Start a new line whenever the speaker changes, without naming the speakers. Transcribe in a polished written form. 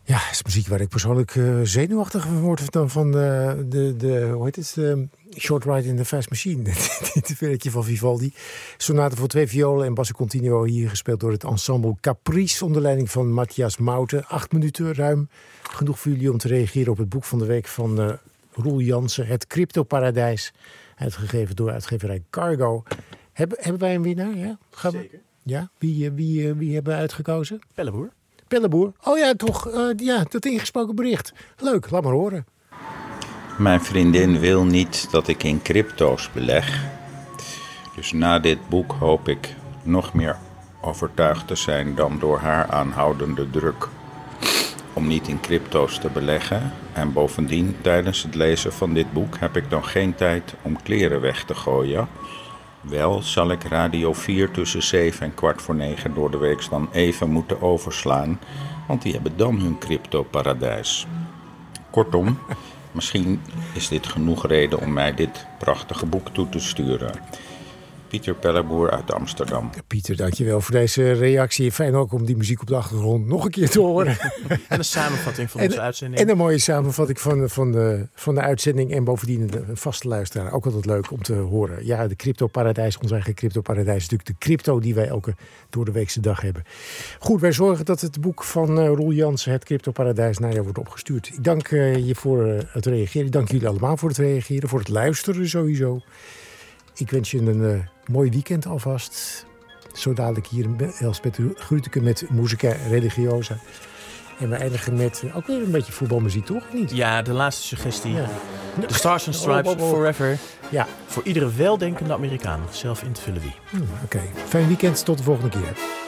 Ja, het is muziek waar ik persoonlijk zenuwachtig van word dan van hoe heet het? Short Ride in the Fast Machine. Dit werkje van Vivaldi. Sonate voor 2 violen en basso continuo, hier gespeeld door het ensemble Caprice onder leiding van Matthias Mouten. 8 minuten ruim. Genoeg voor jullie om te reageren op het boek van de week van Roel Jansen. Het Cryptoparadijs. Uitgegeven door uitgeverij Cargo. Hebben wij een winnaar? Ja?
Zeker.
Ja? Wie hebben we uitgekozen?
Pelleboer.
Pelleboer. Oh ja, toch. Dat ingesproken bericht. Leuk, laat maar horen.
Mijn vriendin wil niet dat ik in crypto's beleg. Dus na dit boek hoop ik nog meer overtuigd te zijn dan door haar aanhoudende druk om niet in crypto's te beleggen. En bovendien, tijdens het lezen van dit boek heb ik dan geen tijd om kleren weg te gooien. Wel zal ik Radio 4 tussen 7 en 8:45 door de week dan even moeten overslaan, want die hebben dan hun cryptoparadijs. Kortom, misschien is dit genoeg reden om mij dit prachtige boek toe te sturen. Pieter Pelleboer uit Amsterdam.
Pieter, dankjewel voor deze reactie. Fijn ook om die muziek op de achtergrond nog een keer te horen.
En een samenvatting van onze uitzending.
En een mooie samenvatting van de uitzending. En bovendien een vaste luisteraar. Ook altijd leuk om te horen. Ja, de cryptoparadijs, ons eigen cryptoparadijs. Is natuurlijk de crypto die wij elke doordeweekse dag hebben. Goed, wij zorgen dat het boek van Roel Jansen, het Cryptoparadijs, naar jou wordt opgestuurd. Ik dank je voor het reageren. Ik dank jullie allemaal voor het reageren. Voor het luisteren sowieso. Ik wens je een mooi weekend alvast. Zo dadelijk hier in Elspeth Grütke met Musica Religiosa. En we eindigen met ook weer een beetje voetbalmuziek, toch? Niet?
Ja, de laatste suggestie. Ja. The Stars and Stripes Forever.
Ja.
Voor iedere weldenkende Amerikaan. Zelf in te vullen wie.
Oké. Fijn weekend. Tot de volgende keer.